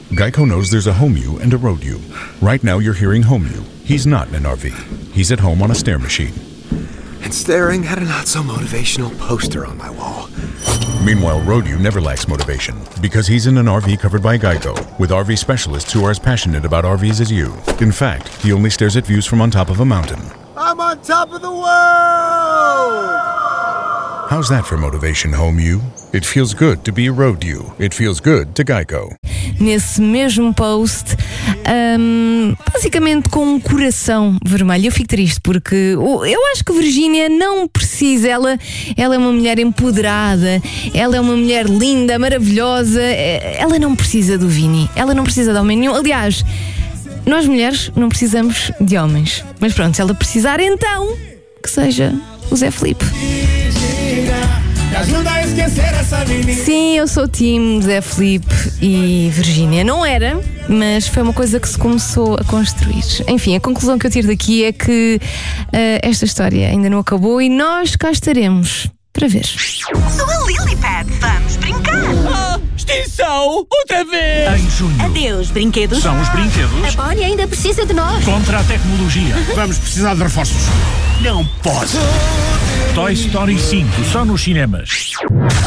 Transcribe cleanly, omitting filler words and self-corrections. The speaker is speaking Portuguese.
Geico knows there's a home you and a road you. Right now you're hearing home you. He's not in an RV. He's at home on a stair machine. And staring at a not-so-motivational poster on my wall. Meanwhile, road you never lacks motivation because he's in an RV covered by Geico with RV specialists who are as passionate about RVs as you. In fact, he only stares at views from on top of a mountain. I'm on top of the world! How's that for motivation, home you? It feels good to be a road you. It feels good to Geico. Nesse mesmo post, basicamente com um coração vermelho. Eu fico triste porque eu acho que Virgínia não precisa. Ela é uma mulher empoderada, ela é uma mulher linda, maravilhosa. Ela não precisa do Vini, ela não precisa de homem nenhum. Aliás, nós mulheres não precisamos de homens. Mas pronto, se ela precisar, então que seja o Zé Filipe. Ajuda a esquecer essa menina. Sim, eu sou o time Zé Filipe e Virgínia. Não era, mas foi uma coisa que se começou a construir. Enfim, a conclusão que eu tiro daqui é que esta história ainda não acabou e nós cá estaremos para ver. Sou a Lilipad, vamos brincar! Extinção! Outra vez! Em junho. Adeus, brinquedos. São os brinquedos A Bonnie ainda precisa de nós. contra a tecnologia. Vamos precisar de reforços. Não posso. Toy Story 5, só nos cinemas.